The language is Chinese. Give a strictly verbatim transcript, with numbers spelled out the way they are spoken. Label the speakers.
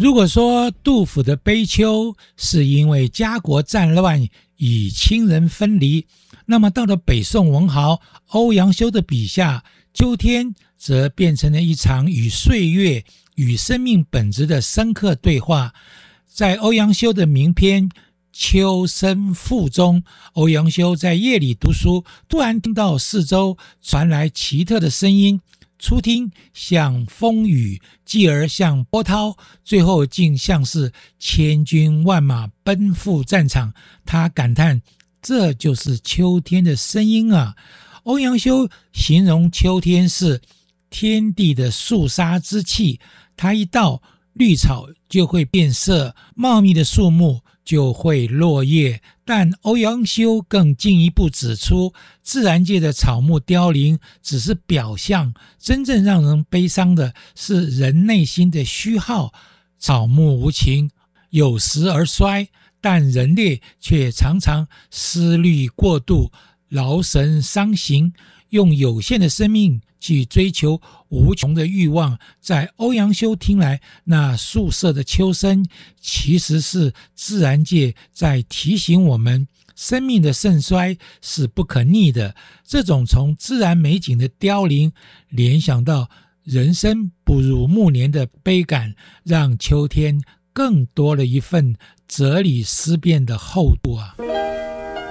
Speaker 1: 如果说杜甫的悲秋是因为家国战乱与亲人分离，那么到了北宋文豪欧阳修的笔下，秋天则变成了一场与岁月与生命本质的深刻对话。在欧阳修的名篇《秋声赋》中，欧阳修在夜里读书，突然听到四周传来奇特的声音，初听像风雨，继而像波涛，最后竟像是千军万马奔赴战场。他感叹，这就是秋天的声音啊！欧阳修形容秋天是天地的肃杀之气，它一到，绿草就会变色，茂密的树木就会落叶。但欧阳修更进一步指出，自然界的草木凋零只是表象，真正让人悲伤的是人内心的虚耗。草木无情，有时而衰，但人类却常常思虑过度，劳神伤形，用有限的生命去追求无穷的欲望。在欧阳修听来，那肃杀的秋声其实是自然界在提醒我们，生命的盛衰是不可逆的。这种从自然美景的凋零联想到人生不如暮年的悲感，让秋天更多了一份哲理思辨的厚度啊。